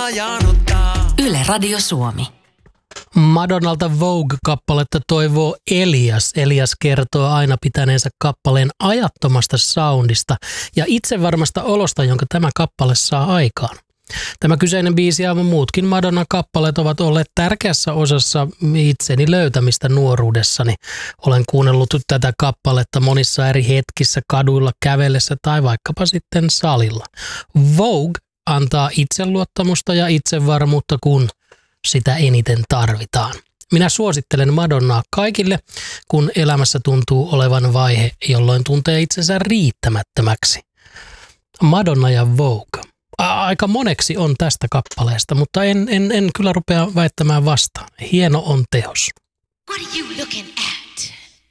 Yle Radio Suomi. Madonnalta Vogue-kappaletta toivoo Elias. Elias kertoo aina pitäneensä kappaleen ajattomasta soundista ja itsevarmasta olosta, jonka tämä kappale saa aikaan. Tämä kyseinen biisi ja muutkin Madonnan kappaleet ovat olleet tärkeässä osassa itseni löytämistä nuoruudessani. Olen kuunnellut tätä kappaletta monissa eri hetkissä kaduilla kävellessä tai vaikkapa sitten salilla. Vogue antaa itseluottamusta ja itsevarmuutta, kun sitä eniten tarvitaan. Minä suosittelen Madonnaa kaikille, kun elämässä tuntuu olevan vaihe, jolloin tuntee itsensä riittämättömäksi. Madonna ja Vogue. Aika moneksi on tästä kappaleesta, mutta en kyllä rupea väittämään vastaan. Hieno on teos. What are you looking at?